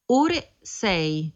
ore 6.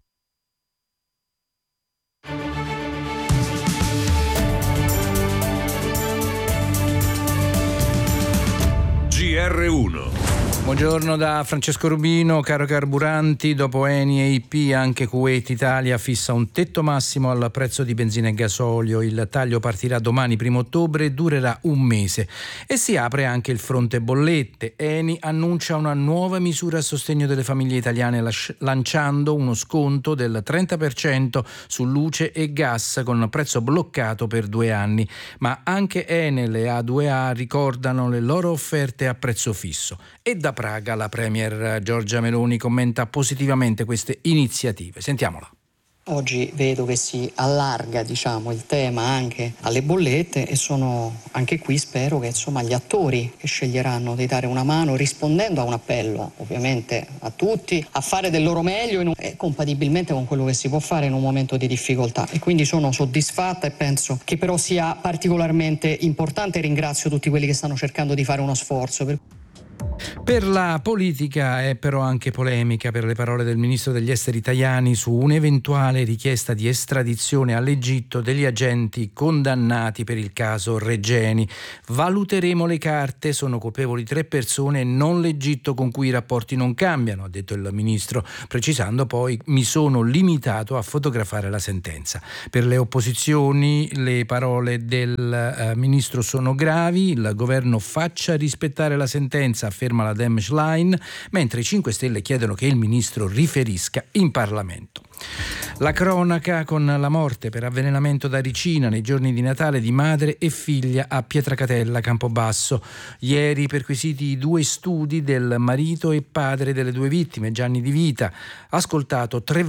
GR1. Buongiorno da Francesco Rubino. Caro carburanti, dopo Eni e IP anche Kuwait Italia fissa un tetto massimo al prezzo di benzina e gasolio. Il taglio partirà domani 1 ottobre e durerà un mese. E si apre anche il fronte bollette. Eni annuncia una nuova misura a sostegno delle famiglie italiane lanciando uno sconto del 30% su luce e gas con prezzo bloccato per 2 anni. Ma anche Enel e A2A ricordano le loro offerte a prezzo fisso. E da Praga la premier Giorgia Meloni commenta positivamente queste iniziative. Sentiamola. Oggi vedo che si allarga, il tema anche alle bollette e sono anche qui, spero che gli attori che sceglieranno di dare una mano rispondendo a un appello ovviamente a tutti a fare del loro meglio compatibilmente con quello che si può fare in un momento di difficoltà, e quindi sono soddisfatta e penso che però sia particolarmente importante e ringrazio tutti quelli che stanno cercando di fare uno sforzo. Per la politica è però anche polemica per le parole del ministro degli esteri Tajani su un'eventuale richiesta di estradizione all'Egitto degli agenti condannati per il caso Regeni. Valuteremo le carte, sono colpevoli 3 persone e non l'Egitto con cui i rapporti non cambiano, ha detto il ministro, precisando poi: mi sono limitato a fotografare la sentenza. Per le opposizioni le parole del ministro sono gravi, il governo faccia rispettare la sentenza, afferma la Dem Schlein, mentre i 5 Stelle chiedono che il ministro riferisca in Parlamento. La cronaca con la morte per avvelenamento da ricina nei giorni di Natale di madre e figlia a Pietracatella, Campobasso. Ieri perquisiti i 2 studi del marito e padre delle 2 vittime, Gianni Di Vita, ascoltato 3